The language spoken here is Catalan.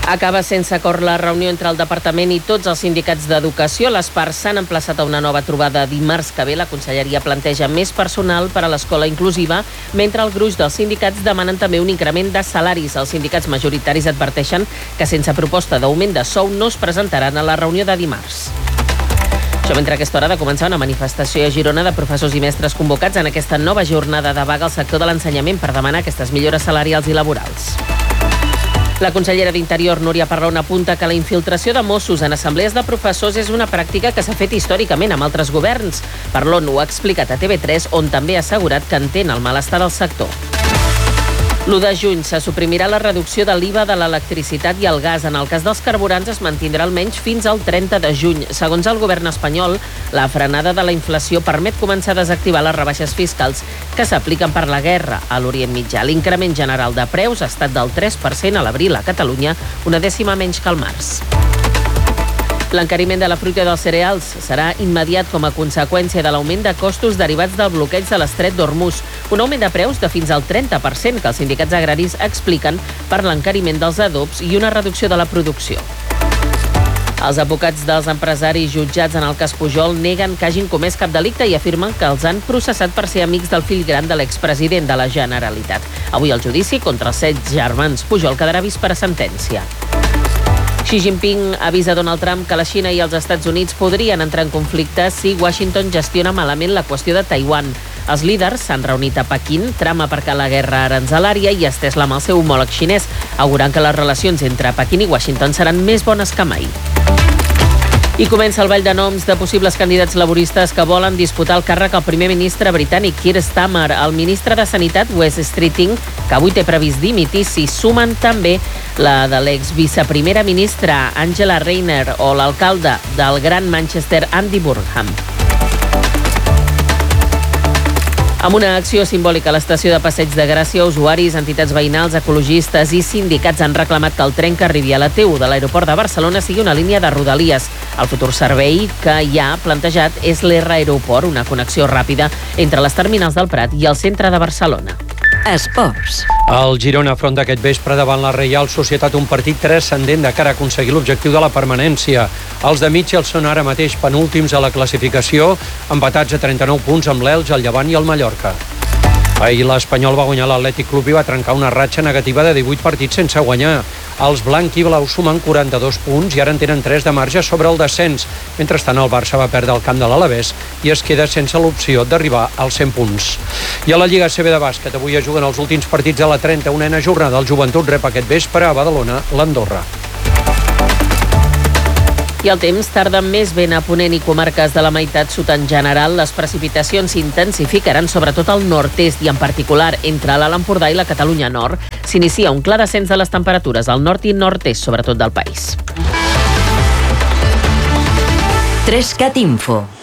Acaba sense acord la reunió entre el departament i tots els sindicats d'educació. Les parts s'han emplaçat a una nova trobada dimarts que ve. La conselleria planteja més personal per a l'escola inclusiva, mentre el gruix dels sindicats demanen també un increment de salaris. Els sindicats majoritaris adverteixen que sense proposta d'augment de sou no es presentaran a la reunió de dimarts. Això mentre a aquesta hora ha de començar una manifestació a Girona de professors i mestres convocats en aquesta nova jornada de vaga al sector de l'ensenyament per demanar aquestes millores salarials i laborals. La consellera d'Interior, Núria Parlon, apunta que la infiltració de Mossos en assemblees de professors és una pràctica que s'ha fet històricament amb altres governs. Parlon ho ha explicat a TV3, on també ha assegurat que entén el malestar del sector. L'1 de juny se suprimirà la reducció de l'IVA de l'electricitat i el gas. En el cas dels carburants es mantindrà almenys fins al 30 de juny. Segons el govern espanyol, la frenada de la inflació permet començar a desactivar les rebaixes fiscals que s'apliquen per la guerra a l'Orient Mitjà. L'increment general de preus ha estat del 3% a l'abril a Catalunya, una dècima menys que al març. L'encariment de la fruita i dels cereals serà immediat com a conseqüència de l'augment de costos derivats del bloqueig de l'estret d'Hormuz. Un augment de preus de fins al 30% que els sindicats agraris expliquen per l'encariment dels adobs i una reducció de la producció. Els advocats dels empresaris jutjats en el cas Pujol neguen que hagin comès cap delicte i afirmen que els han processat per ser amics del fill gran de l'expresident de la Generalitat. Avui el judici contra els 7 germans Pujol quedarà vist per a sentència. Xi Jinping avisa Donald Trump que la Xina i els Estats Units podrien entrar en conflicte si Washington gestiona malament la qüestió de Taiwan. Els líders s'han reunit a Pequín, trama perquè la guerra aranzelària i estès la mà al seu homòleg xinès, augurant que les relacions entre Pequín i Washington seran més bones que mai. I comença el ball de noms de possibles candidats laboristes que volen disputar el càrrec al primer ministre britànic Keir Starmer. El ministre de Sanitat, Wes Streeting, que avui té previst dimitir, s'hi sumen també la de l'exviceprimera ministra Angela Rayner o l'alcalde del Gran Manchester, Andy Burnham. Amb una acció simbòlica a l'estació de Passeig de Gràcia, usuaris, entitats veïnals, ecologistes i sindicats han reclamat que el tren que arribi a la T1 de l'aeroport de Barcelona sigui una línia de Rodalies. El futur servei que hi ha plantejat és l'R Aeroport, una connexió ràpida entre les terminals del Prat i el centre de Barcelona. Esports. El Girona afronta aquest vespre davant la Reial Societat un partit transcendent de cara a aconseguir l'objectiu de la permanència. Els de Mitchell són ara mateix penúltims a la classificació, empatats a 39 punts amb l'Elx, el Llevant i el Mallorca. Ahir l'Espanyol va guanyar l'Atlètic Club i va trencar una ratxa negativa de 18 partits sense guanyar. Els blanc i blau sumen 42 punts i ara en tenen 3 de marge sobre el descens. Mentrestant, el Barça va perdre el camp de l'Alavés i es queda sense l'opció d'arribar als 100 punts. I a la Lliga CB de bàsquet, avui es juguen els últims partits de la 31a jornada. El Joventut rep aquest vespre a Badalona l'Andorra. I el temps tarda més vent a ponent i comarques de la meitat sud en general. Les precipitacions s'intensificaran sobretot al nord-est i en particular entre l'Alt Empordà i la Catalunya Nord. S'inicia un clar descens de les temperatures al nord i nord-est, sobretot del país. 3CAT Info.